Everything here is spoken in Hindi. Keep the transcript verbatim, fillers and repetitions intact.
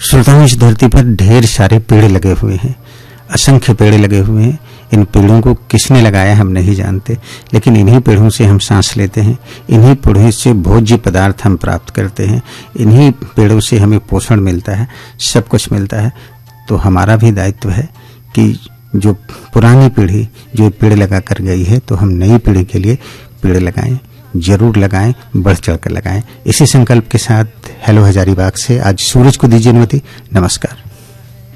श्रोताओं, इस धरती पर ढेर सारे पेड़ लगे हुए हैं, असंख्य पेड़ लगे हुए हैं। इन पेड़ों को किसने लगाया हम नहीं जानते, लेकिन इन्हीं पेड़ों से हम सांस लेते हैं, इन्हीं पेड़ों से भोज्य पदार्थ हम प्राप्त करते हैं, इन्हीं पेड़ों से हमें पोषण मिलता है, सब कुछ मिलता है। तो हमारा भी दायित्व है कि जो पुरानी पीढ़ी जो पेड़ लगा कर गई है, तो हम नई पीढ़ी के लिए पेड़ लगाएं, जरूर लगाएं, बढ़ चढ़ कर लगाएं। इसी संकल्प के साथ हेलो हजारीबाग से आज सूरज को दीजिए अनुमति। नमस्कार।